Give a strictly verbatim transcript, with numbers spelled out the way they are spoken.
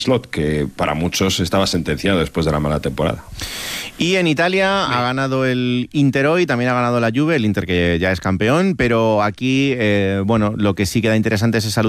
Slot, que para muchos estaba sentenciado después de la mala temporada. Y en Italia sí. ha ganado el Inter hoy, también ha ganado la Juve, el Inter que ya es campeón, pero aquí, eh, bueno, lo que sí queda interesante es esa lucha